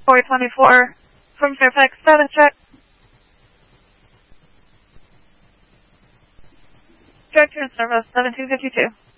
424 from Fairfax, status check. Director in service, 7252.